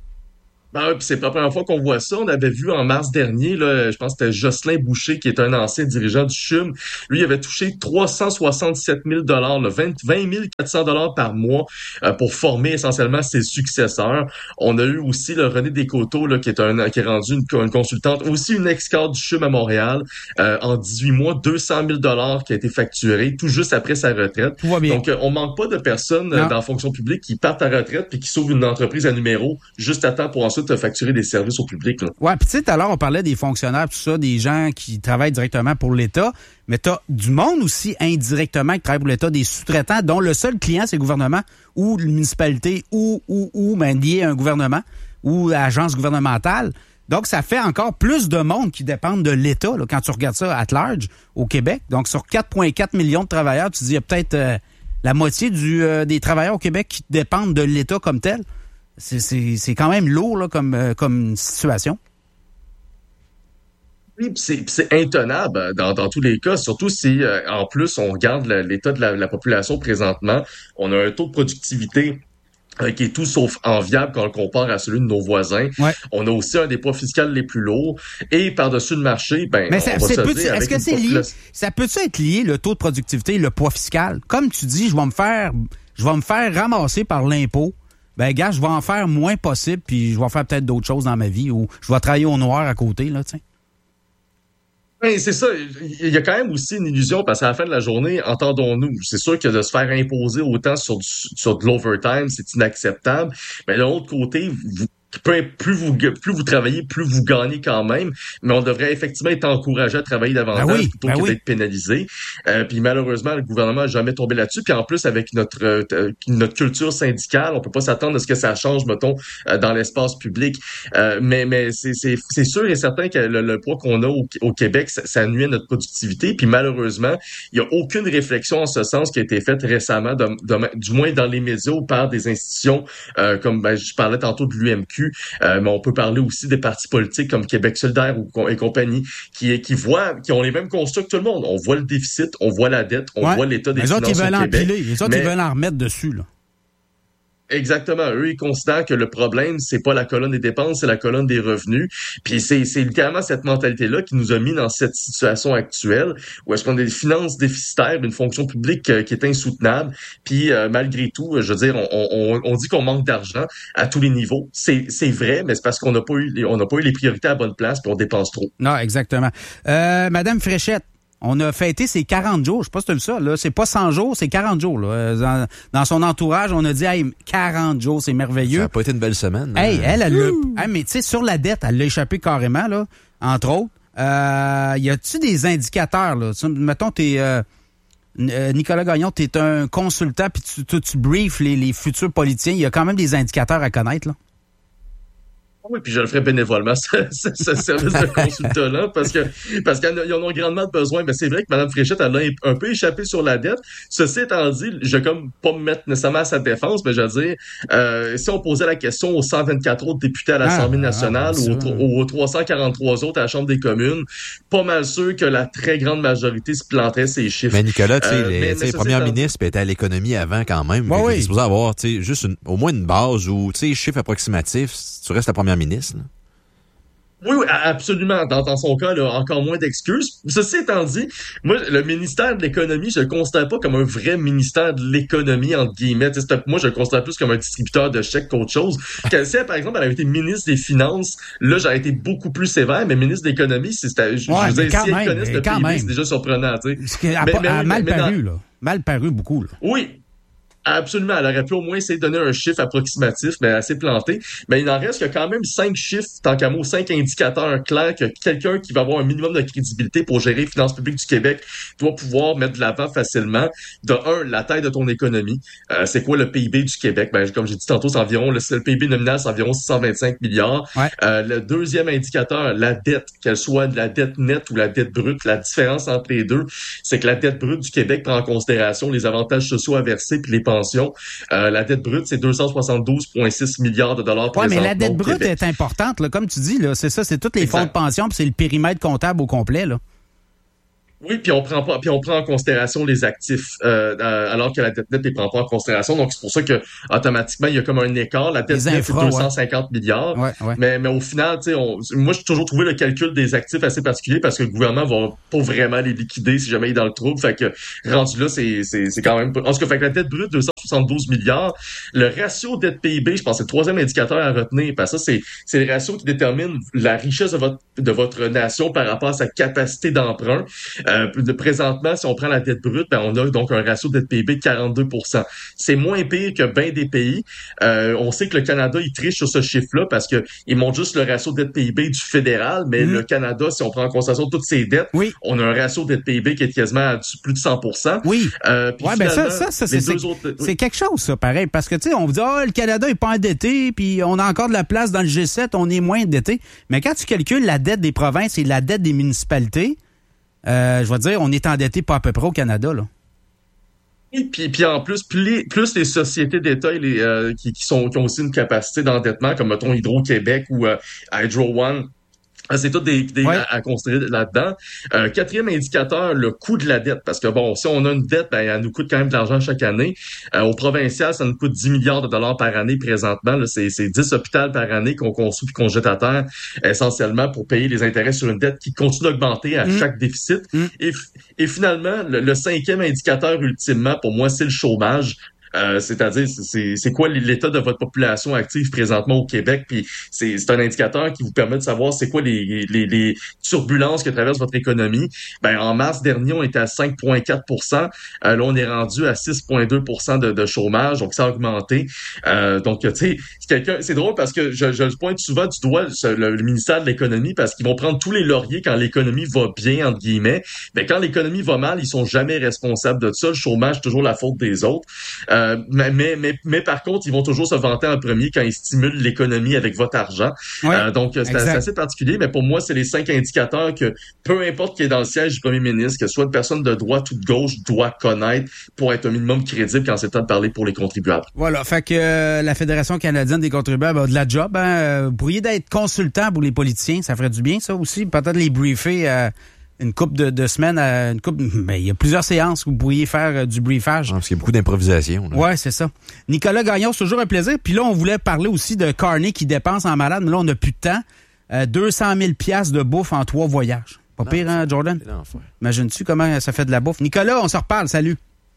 Ben, puis c'est pas la première fois qu'on voit ça. On avait vu en mars dernier, là, je pense que c'était Jocelyn Boucher, qui est un ancien dirigeant du CHUM. Lui, il avait touché 367 000 $, 20 400 $ par mois pour former essentiellement ses successeurs. On a eu aussi le René Descoteaux, là, qui est rendu une consultante, aussi une ex-cadre du CHUM à Montréal, en 18 mois, 200 000 $ qui a été facturé tout juste après sa retraite. Donc, on manque pas de personnes dans la fonction publique qui partent à retraite puis qui s'ouvrent une entreprise à numéro juste à temps pour en ensuite facturer des services au public. Là. Ouais, puis tu sais, tout à l'heure, on parlait des fonctionnaires, tout ça, des gens qui travaillent directement pour l'État, mais t'as du monde aussi indirectement qui travaille pour l'État, des sous-traitants dont le seul client, c'est le gouvernement ou la municipalité ou lié à un gouvernement ou agence gouvernementale. Donc, ça fait encore plus de monde qui dépendent de l'État, là, quand tu regardes ça at large au Québec. Donc, sur 4,4 millions de travailleurs, tu dis, il y a peut-être la moitié des travailleurs au Québec qui dépendent de l'État comme tel. C'est quand même lourd là, comme situation. Oui, c'est intenable dans tous les cas, surtout si, en plus, on regarde l'état de la population présentement. On a un taux de productivité qui est tout sauf enviable quand on le compare à celui de nos voisins. Ouais. On a aussi un des poids fiscaux les plus lourds. Et par-dessus le marché, est-ce que c'est lié? Ça peut-tu être lié, le taux de productivité et le poids fiscal? Comme tu dis, je vais me faire ramasser par l'impôt. Ben, gars, je vais en faire moins possible, puis je vais faire peut-être d'autres choses dans ma vie, ou je vais travailler au noir à côté, là, tu sais. Oui, c'est ça. Il y a quand même aussi une illusion parce qu'à la fin de la journée, entendons-nous, c'est sûr que de se faire imposer autant sur de l'overtime, c'est inacceptable. Mais de l'autre côté, plus vous travaillez, plus vous gagnez quand même, mais on devrait effectivement être encouragé à travailler davantage plutôt que d'être pénalisé. Puis malheureusement, le gouvernement n'a jamais tombé là-dessus. Puis en plus, avec notre culture syndicale, on peut pas s'attendre à ce que ça change, mettons, dans l'espace public. Mais c'est sûr et certain que le poids qu'on a au Québec, ça nuit à notre productivité. Puis malheureusement, il y a aucune réflexion en ce sens qui a été faite récemment, du moins dans les médias ou par des institutions comme je parlais tantôt de l'UMQ. Mais on peut parler aussi des partis politiques comme Québec solidaire et compagnie qui ont les mêmes constats que tout le monde. On voit le déficit, on voit la dette, on voit l'état des finances au Québec. Les autres, ils veulent en remettre dessus, là. Exactement. Eux, ils considèrent que le problème, c'est pas la colonne des dépenses, c'est la colonne des revenus. Puis c'est littéralement cette mentalité-là qui nous a mis dans cette situation actuelle où est-ce qu'on a des finances déficitaires, une fonction publique qui est insoutenable. Puis malgré tout, je veux dire, on dit qu'on manque d'argent à tous les niveaux. C'est vrai, mais c'est parce qu'on n'a pas eu les priorités à la bonne place puis on dépense trop. Non, exactement. Madame Fréchette. On a fêté ses 40 jours. Je sais pas si tu as vu ça, là. C'est pas 100 jours, c'est 40 jours, là. Dans son entourage, on a dit, hey, 40 jours, c'est merveilleux. Ça a pas été une belle semaine. Hey, elle l'a, mais tu sais, sur la dette, elle l'a échappé carrément, là. Entre autres. Y a-tu des indicateurs, là? Mettons, Nicolas Gagnon, t'es un consultant puis tu briefes les futurs politiciens. Il y a quand même des indicateurs à connaître, là. Oui, puis je le ferai bénévolement, ce service de consultant-là, parce qu'ils en ont grandement besoin. Mais c'est vrai que Mme Fréchette, elle a un peu échappé sur la dette. Ceci étant dit, je vais comme pas me mettre nécessairement à sa défense, mais je veux dire, si on posait la question aux 124 autres députés à l'Assemblée nationale ou aux 343 autres à la Chambre des communes, pas mal sûr que la très grande majorité se planterait ces chiffres. Mais Nicolas, tu sais, les premiers ministres étaient à l'économie avant quand même. Oui. Il est supposé avoir, tu sais, juste au moins une base ou, tu sais, chiffre approximatif, tu restes la première ministre, là. Oui, absolument. Dans son cas, là, encore moins d'excuses. Ceci étant dit, moi, le ministère de l'Économie, je le considère pas comme un vrai ministère de l'Économie, entre guillemets. Moi, je le considère plus comme un distributeur de chèques qu'autre chose. Si, par exemple, elle avait été ministre des Finances, là, j'aurais été beaucoup plus sévère, mais ministre de l'Économie, je veux dire, si elle connaît le PIB, c'est déjà surprenant, tu sais. Elle a mal paru, là. Mal paru beaucoup, là. Oui. Absolument, elle aurait pu au moins essayer de donner un chiffre approximatif, mais elle s'est plantée. Mais il en reste qu'il y a quand même 5 chiffres, tant qu'à mot, 5 indicateurs clairs que quelqu'un qui va avoir un minimum de crédibilité pour gérer les finances publiques du Québec doit pouvoir mettre de l'avant facilement. De un, la taille de ton économie. C'est quoi le PIB du Québec? Comme j'ai dit tantôt, c'est environ, le PIB nominal, c'est environ 625 milliards. Ouais. Le deuxième indicateur, la dette, qu'elle soit de la dette nette ou la dette brute, la différence entre les deux, c'est que la dette brute du Québec prend en considération les avantages sociaux à verser puis les pensions. La dette brute, c'est 272,6 milliards de dollars présentement. Oui, mais la dette brute est importante, là, comme tu dis, là, c'est ça, c'est tous les fonds de pension, puis c'est le périmètre comptable au complet, là. Oui, puis on prend en considération les actifs, alors que la dette nette ne prend pas en considération. Donc, c'est pour ça que automatiquement, il y a comme un écart. La dette nette, c'est 250 milliards. Ouais. Mais au final, tu sais, moi, j'ai toujours trouvé le calcul des actifs assez particulier parce que le gouvernement va pas vraiment les liquider si jamais il est dans le trouble. Fait que, rendu là, c'est quand même... En tout cas, fait que la dette brute, 272 milliards. Le ratio dette-PIB, je pense que c'est le troisième indicateur à retenir. Parce que ça, c'est le ratio qui détermine la richesse de votre nation par rapport à sa capacité d'emprunt. Présentement, si on prend la dette brute, on a donc un ratio de dette PIB de 42%. C'est moins pire que bien des pays. On sait que le Canada, il triche sur ce chiffre-là parce que ils montrent juste le ratio de dette PIB du fédéral, mais le Canada, si on prend en considération toutes ses dettes, on a un ratio de dette PIB qui est quasiment à plus de 100%. Oui. Ouais, c'est quelque chose, ça, pareil. Parce que, tu sais, on vous dit, le Canada est pas endetté, puis on a encore de la place dans le G7, on est moins endetté. Mais quand tu calcules la dette des provinces et la dette des municipalités, je vais dire, on est endetté pas à peu près au Canada, là. Puis en plus, plus les sociétés d'État qui ont aussi une capacité d'endettement, comme mettons Hydro-Québec ou Hydro One, c'est tout à considérer là-dedans. Quatrième indicateur, le coût de la dette. Parce que si on a une dette, elle nous coûte quand même de l'argent chaque année. Au provincial, ça nous coûte 10 milliards de dollars par année présentement. Là, c'est 10 hôpitaux par année qu'on construit puis qu'on jette à terre, essentiellement pour payer les intérêts sur une dette qui continue d'augmenter à chaque déficit. Et finalement, le cinquième indicateur, ultimement, pour moi, c'est le chômage. C'est-à-dire, c'est quoi l'état de votre population active présentement au Québec, puis c'est un indicateur qui vous permet de savoir c'est quoi les turbulences que traverse votre économie. En mars dernier, on était à 5,4%. Là, on est rendu à 6,2% de chômage, donc ça a augmenté. Donc, tu sais, c'est drôle parce que je pointe souvent du doigt le ministère de l'Économie parce qu'ils vont prendre tous les lauriers quand l'économie va bien, entre guillemets. Mais quand l'économie va mal, ils sont jamais responsables de ça. Le chômage, c'est toujours la faute des autres. Mais par contre, ils vont toujours se vanter en premier quand ils stimulent l'économie avec votre argent. Ouais, donc, c'est assez particulier, mais pour moi, c'est les 5 indicateurs que peu importe qui est dans le siège du premier ministre, que ce soit une personne de droite ou de gauche, doit connaître pour être un minimum crédible quand c'est le temps de parler pour les contribuables. Voilà, fait que la Fédération canadienne des contribuables a de la job. Vous pourriez être consultant pour les politiciens, ça ferait du bien, ça aussi. Peut-être les briefer une couple de semaines, il y a plusieurs séances où vous pourriez faire du briefage. Parce qu'il y a beaucoup d'improvisation. Ouais, c'est ça. Nicolas Gagnon, c'est toujours un plaisir. Puis là, on voulait parler aussi de Carney qui dépense en malade, mais là, on n'a plus de temps. 200 000 $ de bouffe en 3 voyages. Pas pire, hein, Jordan? Imagines-tu comment ça fait de la bouffe? Nicolas, on se reparle. Salut.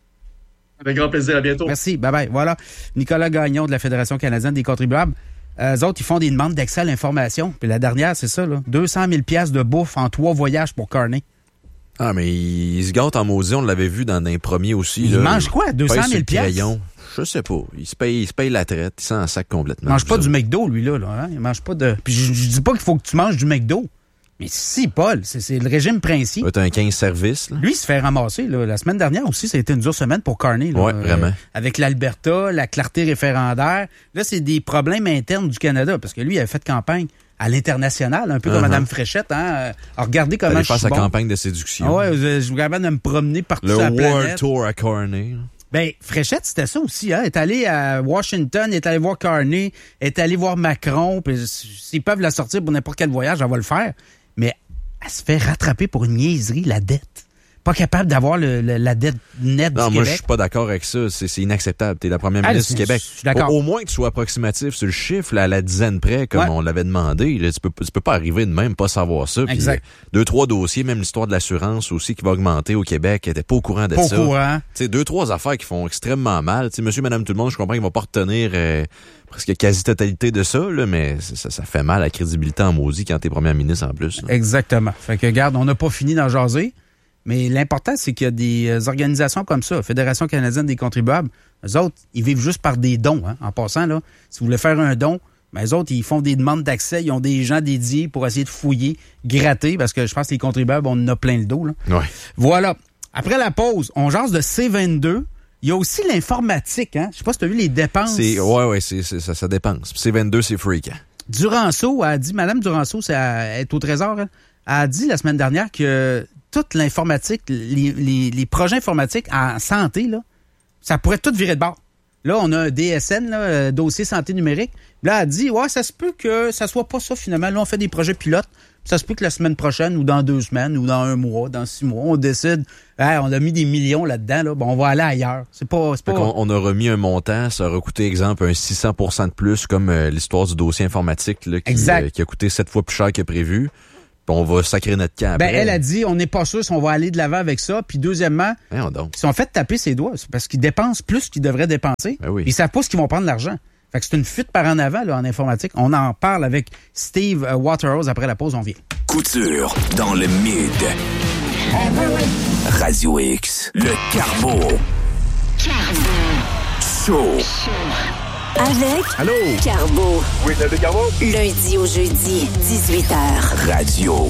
Avec grand plaisir. À bientôt. Merci. Bye-bye. Voilà. Nicolas Gagnon de la Fédération canadienne des contribuables. Eux autres, ils font des demandes d'accès à l'information. Puis la dernière, c'est ça, là. 200 000 $ de bouffe en 3 voyages pour Carney. Ah, mais il se gâte en maudit. On l'avait vu dans un premier aussi. Il mange quoi? 200 000 $? Je sais pas. Il se paye la traite. Il s'en sac complètement. Il mange pas du McDo, lui, là. Hein? Il mange pas de... Puis je dis pas qu'il faut que tu manges du McDo. Mais si, Paul, c'est le régime principe. Tu as un 15 services. Là. Lui, il se fait ramasser. Là. La semaine dernière aussi, ça a été une dure semaine pour Carney. Oui, vraiment. Avec l'Alberta, la clarté référendaire. Là, c'est des problèmes internes du Canada. Parce que lui, il avait fait campagne à l'international, un peu comme Mme Fréchette. Hein? Alors, regardez comment je suis faire sa campagne de séduction. Ah ouais, je suis capable de me promener partout sur la planète. Le World Tour à Carney. Fréchette, c'était ça aussi. Hein? Elle est allée à Washington, elle est allée voir Carney, elle est allée voir Macron. Puis s'ils peuvent la sortir pour n'importe quel voyage, elle va le faire. Mais elle se fait rattraper pour une niaiserie, la dette. Pas capable d'avoir la dette nette du Québec. Non, moi, je suis pas d'accord avec ça. C'est inacceptable. T'es la première ministre du Québec. Je suis d'accord. Au moins que tu sois approximatif sur le chiffre, là, à la dizaine près, comme on l'avait demandé. Là, tu peux pas arriver de même, pas savoir ça. Exact. Puis, 2-3 dossiers, même l'histoire de l'assurance aussi qui va augmenter au Québec, qui était pas au courant de ça. Pas au courant. Tu sais, 2-3 affaires qui font extrêmement mal. Tu sais, monsieur, madame, tout le monde, je comprends qu'ils vont pas retenir presque quasi-totalité de ça, là, mais ça fait mal à la crédibilité en maudit quand t'es première ministre en plus. Là. Exactement. Fait que, regarde, on n'a pas fini d'en jaser. Mais l'important, c'est qu'il y a des organisations comme ça, Fédération canadienne des contribuables, eux autres, ils vivent juste par des dons. Hein. En passant, là, si vous voulez faire un don, eux autres, ils font des demandes d'accès, ils ont des gens dédiés pour essayer de fouiller, gratter, parce que je pense que les contribuables, on en a plein le dos. Là. Ouais. Voilà. Après la pause, on jase de C22. Il y a aussi l'informatique. Hein. Je sais pas si tu as vu les dépenses. Ouais, ça dépense. C22, c'est freak. Hein. Duranceau a dit, Madame Duranceau, elle est au Trésor, elle a dit la semaine dernière que toute l'informatique, les projets informatiques en santé, là, ça pourrait tout virer de bord. Là, on a un DSN, là, dossier santé numérique. Là, elle dit, ça se peut que ça soit pas ça finalement. Là, on fait des projets pilotes. Ça se peut que la semaine prochaine, ou dans 2 semaines, ou dans 1 mois, dans 6 mois, on décide, on a mis des millions là-dedans, là, on va aller ailleurs. C'est pas... On a remis un montant, ça aurait coûté, exemple, un 600% de plus, comme l'histoire du dossier informatique là, qui a coûté 7 fois plus cher que prévu. On va sacrer notre camp après. Elle a dit, on n'est pas sûr si on va aller de l'avant avec ça. Puis deuxièmement, ils sont fait taper ses doigts parce qu'ils dépensent plus qu'ils devraient dépenser. Oui. Ils savent pas ce qu'ils vont prendre l'argent. Fait que c'est une fuite par en avant là, en informatique. On en parle avec Steve Waterhouse après la pause. On vient. Couture dans le Mid. Radio X, le Carbo. Show. Avec Allô? Carbo. Oui, le Carbo. Lundi au jeudi, 18h. Radio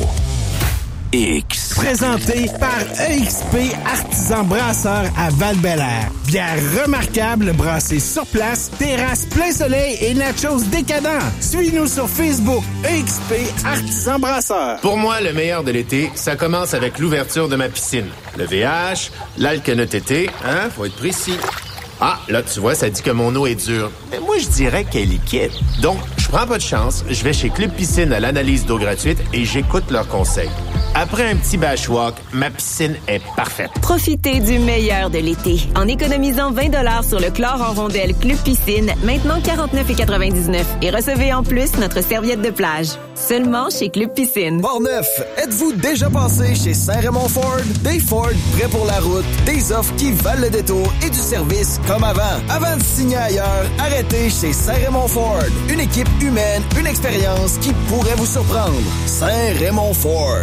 X. Présenté par EXP Artisan Brasseur à Val-Bélair. Bière remarquable brassée sur place, terrasse plein soleil et nachos décadents. Suis-nous sur Facebook, EXP Artisan Brasseur. Pour moi, le meilleur de l'été, ça commence avec l'ouverture de ma piscine. Le VH, l'alcanotété, hein, faut être précis. Ah, là, tu vois, ça dit que mon eau est dure. Mais moi, je dirais qu'elle est liquide. Donc, je prends pas de chance, je vais chez Club Piscine à l'analyse d'eau gratuite et j'écoute leurs conseils. Après un petit bashwalk, ma piscine est parfaite. Profitez du meilleur de l'été en économisant 20 $ sur le chlore en rondelle Club Piscine, maintenant 49,99 $. Et recevez en plus notre serviette de plage. Seulement chez Club Piscine. Portneuf, êtes-vous déjà passé chez Saint-Raymond Ford? Des Ford prêts pour la route, des offres qui valent le détour et du service comme avant. Avant de signer ailleurs, arrêtez chez Saint-Raymond Ford. Une équipe humaine, une expérience qui pourrait vous surprendre. Saint-Raymond Ford.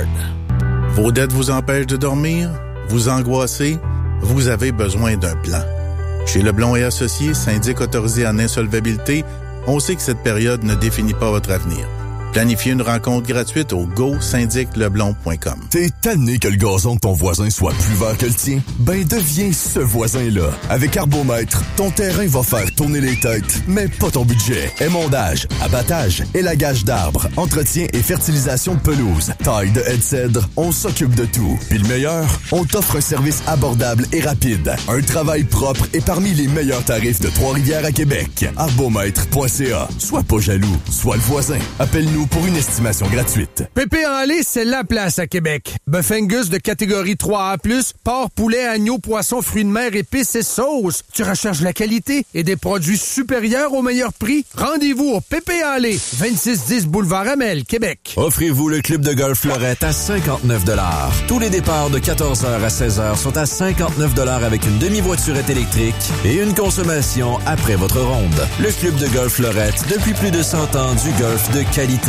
Vos dettes vous empêchent de dormir? Vous angoissez? Vous avez besoin d'un plan. Chez Leblond et Associés, syndic autorisé en insolvabilité, on sait que cette période ne définit pas votre avenir. Planifiez une rencontre gratuite au go-syndicleblond.com. T'es tanné que le gazon de ton voisin soit plus vert que le tien? Ben, deviens ce voisin-là. Avec Arbomètre, ton terrain va faire tourner les têtes, mais pas ton budget. Émondage, abattage, élagage d'arbres, entretien et fertilisation de pelouse, taille de haie de cèdre, on s'occupe de tout. Puis le meilleur, on t'offre un service abordable et rapide. Un travail propre et parmi les meilleurs tarifs de Trois-Rivières à Québec. Arbomètre.ca. Sois pas jaloux, sois le voisin. Appelle-nous pour une estimation gratuite. Pépé en lait, c'est la place à Québec. Bœuf Angus de catégorie 3A+, porc, poulet, agneau, poisson, fruits de mer, épices et sauces. Tu recherches la qualité et des produits supérieurs au meilleur prix? Rendez-vous au Pépé en lait, 2610 Boulevard Amel, Québec. Offrez-vous le club de golf Fleurette à 59 $. Tous les départs de 14h à 16h sont à 59 $ avec une demi-voiturette électrique et une consommation après votre ronde. Le club de golf Fleurette, depuis plus de 100 ans du golf de qualité.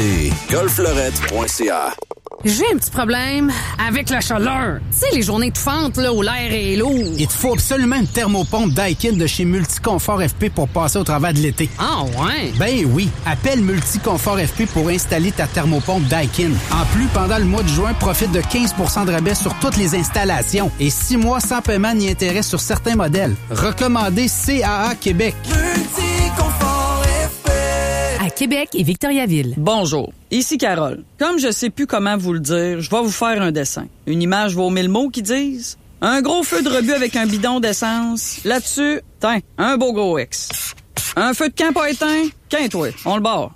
golffleurette.ca. J'ai un petit problème avec la chaleur. Tu sais, les journées de fente, là, où l'air est lourd. Il te faut absolument une thermopompe Daikin de chez Multiconfort FP pour passer au travers de l'été. Ah ouais? Ben oui, appelle Multiconfort FP pour installer ta thermopompe Daikin. En plus, pendant le mois de juin, profite de 15 % de rabais sur toutes les installations et 6 mois sans paiement ni intérêt sur certains modèles. Recommandé CAA Québec. Multiconfort FP. À Québec et Victoriaville. Bonjour, ici Carole. Comme je sais plus comment vous le dire, je vais vous faire un dessin. Une image vaut 1000 mots qui disent un gros feu de rebut avec un bidon d'essence. Là-dessus, tiens, un beau gros X. Un feu de camp pas éteint, qu'un-toi, on le barre.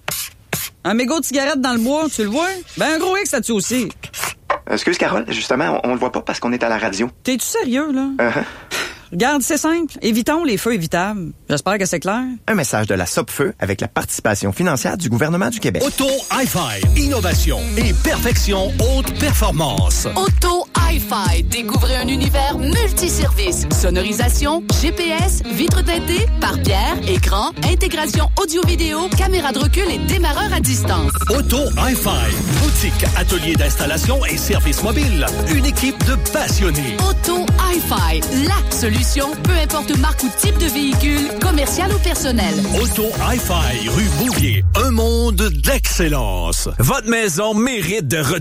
Un mégot de cigarette dans le bois, tu le vois? Ben un gros X là-dessus aussi. Excuse Carole, justement, on le voit pas parce qu'on est à la radio. T'es-tu sérieux, là? Regarde, c'est simple. Évitons les feux évitables. J'espère que c'est clair. Un message de la Sopfeu avec la participation financière du gouvernement du Québec. Auto Hi-Fi, innovation et perfection haute performance. Auto Hi-Fi, découvrez un univers multiservice. Sonorisation, GPS, vitres teintées, pare-pierre, écran, intégration audio-vidéo, caméra de recul et démarreur à distance. Auto Hi-Fi, boutique, atelier d'installation et service mobile. Une équipe de passionnés. Auto Hi-Fi, la solution, peu importe marque ou type de véhicule, commercial ou personnel. Auto Hi-Fi, rue Bouvier. Un monde d'excellence. Votre maison mérite de